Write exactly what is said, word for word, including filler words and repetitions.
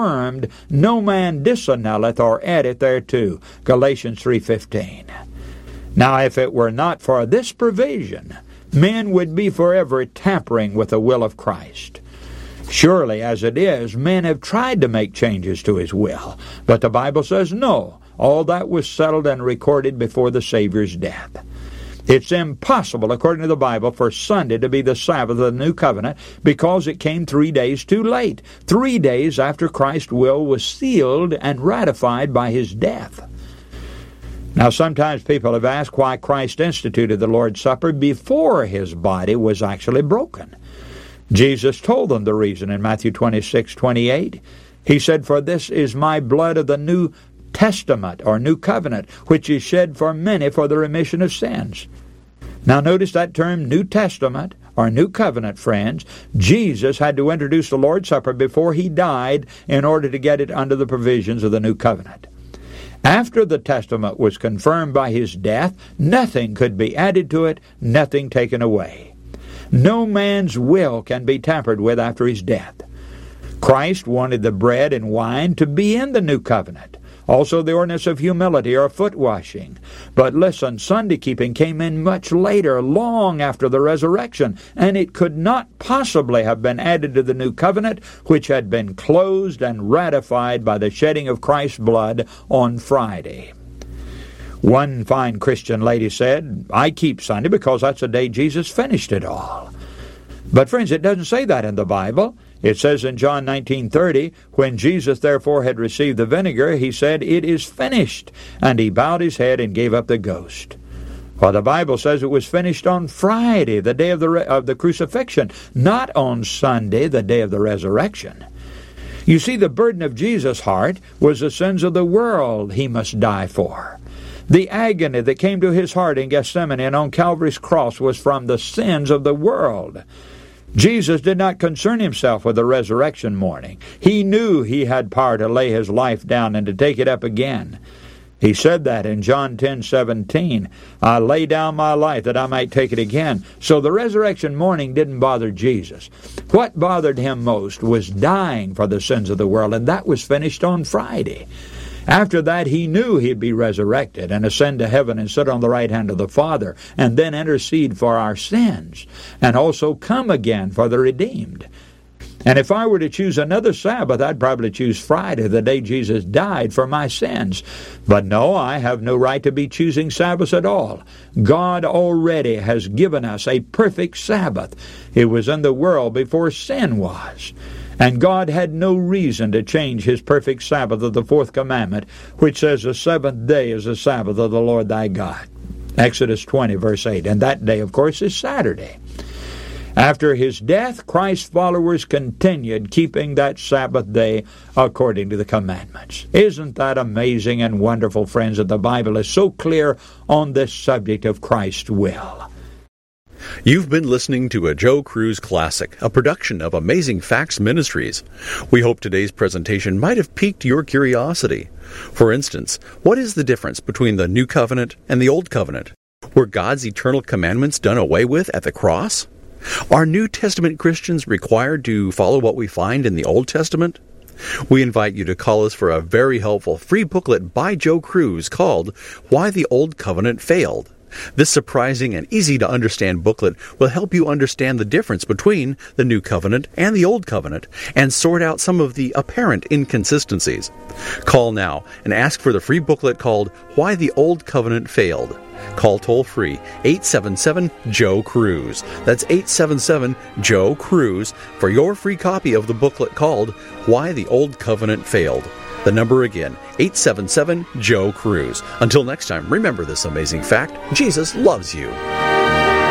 affirmed, no man disannulleth or addeth thereto. Galatians three fifteen. Now, if it were not for this provision, men would be forever tampering with the will of Christ. Surely, as it is, men have tried to make changes to His will, but the Bible says no. All that was settled and recorded before the Savior's death. It's impossible, according to the Bible, for Sunday to be the Sabbath of the New Covenant because it came three days too late, three days after Christ's will was sealed and ratified by His death. Now, sometimes people have asked why Christ instituted the Lord's Supper before His body was actually broken. Jesus told them the reason in Matthew twenty-six twenty-eight. He said, "For this is my blood of the New Testament," or New Covenant, "which is shed for many for the remission of sins." Now notice that term, New Testament, or New Covenant, friends. Jesus had to introduce the Lord's Supper before He died in order to get it under the provisions of the New Covenant. After the Testament was confirmed by His death, nothing could be added to it, nothing taken away. No man's will can be tampered with after His death. Christ wanted the bread and wine to be in the New Covenant. Also the ordinance of humility or foot washing. But listen, Sunday keeping came in much later, long after the resurrection, and it could not possibly have been added to the New Covenant, which had been closed and ratified by the shedding of Christ's blood on Friday. One fine Christian lady said, "I keep Sunday because that's the day Jesus finished it all." But friends, it doesn't say that in the Bible. It says in John nineteen thirty, "When Jesus therefore had received the vinegar, He said, 'It is finished,' and He bowed His head and gave up the ghost." Well, the Bible says it was finished on Friday, the day of the, re- of the crucifixion, not on Sunday, the day of the resurrection. You see, the burden of Jesus' heart was the sins of the world He must die for. The agony that came to His heart in Gethsemane and on Calvary's cross was from the sins of the world. Jesus did not concern Himself with the resurrection morning. He knew He had power to lay His life down and to take it up again. He said that in John ten seventeen, "I lay down my life that I might take it again." So the resurrection morning didn't bother Jesus. What bothered Him most was dying for the sins of the world, and that was finished on Friday. After that, He knew He'd be resurrected and ascend to heaven and sit on the right hand of the Father, and then intercede for our sins, and also come again for the redeemed. And if I were to choose another Sabbath, I'd probably choose Friday, the day Jesus died for my sins. But no, I have no right to be choosing Sabbaths at all. God already has given us a perfect Sabbath. It was in the world before sin was. And God had no reason to change His perfect Sabbath of the fourth commandment, which says the seventh day is the Sabbath of the Lord thy God. Exodus twenty, verse eight. And that day, of course, is Saturday. After His death, Christ's followers continued keeping that Sabbath day according to the commandments. Isn't that amazing and wonderful, friends, that the Bible is so clear on this subject of Christ's will? You've been listening to a Joe Cruz Classic, a production of Amazing Facts Ministries. We hope today's presentation might have piqued your curiosity. For instance, what is the difference between the New Covenant and the Old Covenant? Were God's eternal commandments done away with at the cross? Are New Testament Christians required to follow what we find in the Old Testament? We invite you to call us for a very helpful free booklet by Joe Cruz called Why the Old Covenant Failed. This surprising and easy-to-understand booklet will help you understand the difference between the New Covenant and the Old Covenant and sort out some of the apparent inconsistencies. Call now and ask for the free booklet called Why the Old Covenant Failed. Call toll-free eight seven seven, Joe Cruz. That's eight seven seven, Joe Cruz for your free copy of the booklet called Why the Old Covenant Failed. The number again, eight seven seven, Joe Cruz. Until next time, remember this amazing fact: Jesus loves you.